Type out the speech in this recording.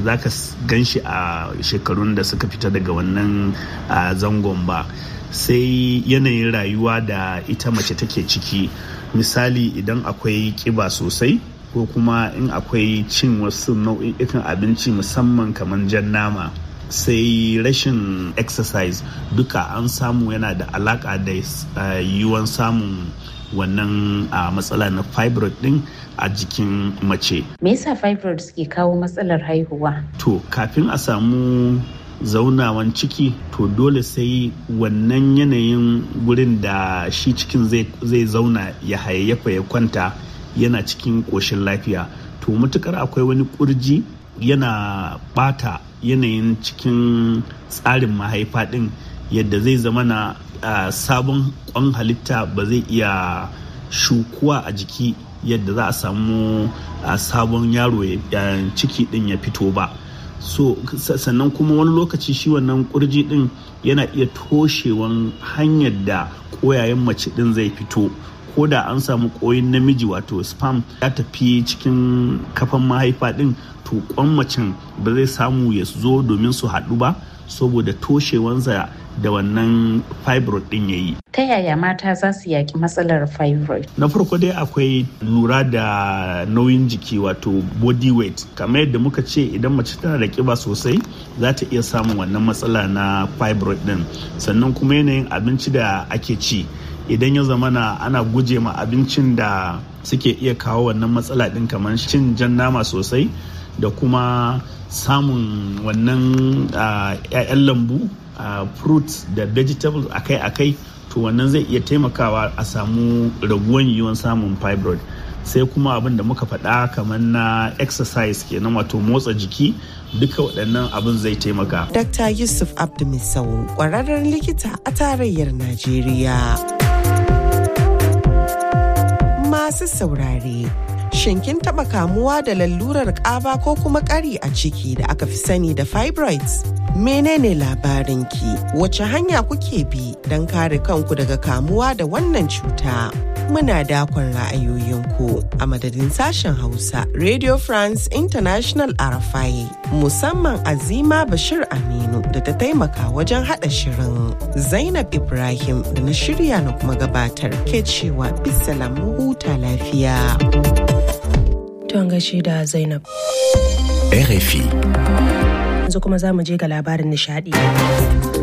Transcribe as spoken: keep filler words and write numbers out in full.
za ka gan shi a shekarun da suka fita daga wannan zangon ba. Sai yanayin rayuwa da ita mace take ciki, misali idan akwai kiba sosai ko kuma in akwai cin wasu nau'ikan abinci musamman kamar jan nama, sai rashin exercise, duka an samu yana da alaka da yiwuwan samun wannan matsala na fibroid din a jikin mace. Me yasa fibroid suke kawo matsalar haihuwa? To kafin a samu zaunawan ciki, to dole sai wannan yanayin gurin da shi cikin zai zauna ya hayayyafa ya kwanta yana cikin ƙoshin lafiya. To matukar akwai wani ƙurji yana bata yanayin cikin tsarin mahaifa din, yadda zai zama na uh, sabon kwan halitta ba zai iya shukuwa a jiki yadda za a samu uh, sabon yaro ya ciki din ya fito ba. So sannan kuma wani lokaci shi wannan kurji din yana iya toshewan hanyar da koyayen mace din zai fito, ko da an samu koyin namiji wato sperm ya tafi cikin kafan mahaifa din, to kwan macen ba zai samu ya zo domin su haɗu ba saboda toshewansa da wannan fibroid din yayi. Ta yaya mata za su yaki matsalar fibroid? Na farko dai akwai lura da nauyin jiki wato body weight. Kamar yadda muka ce, idan mace tana da kiba sosai za ta iya samun wannan matsala na fibroid din. Sannan kuma yanayin abinci da ake ci, idan ya zamana ana guje ma abincin da suke iya kawo wannan matsala din kamar cin jan nama sosai da kuma samun wannan ƴaƴan lambu, fruits da vegetables akai-akai, to wannan zai iya taimakawa a samu raguwan yiwuwan samun fibroid. Sai kuma abin da muka faɗa kamar na exercise kenan, wato motsa jiki, duka waɗannan abin zai taimaka. Dakta Yusuf Abdumisau, ƙwararren likita a tarayyar Najeriya. Masu saurare, shin kin taɓa kamuwa da lalurar ƙaba ko kuma ƙari a ciki da aka fi sani da fibroids? Menene labarinki? Wace hanya kuke bi don kare kanku daga kamuwa da wannan cuta? Muna dakon ra'ayoyinku a madadin sashen Hausa Radio France International R F I, musamman Azima Bashir Aminu da ta taimaka wajen haɗa shirin. Zainab Ibrahim da na shirya na kuma gabatar ke cewa bisalam huta lafiya. Don gaishe da Zainab. R F I. Yanzu kuma za mu je ga labarin nishadi.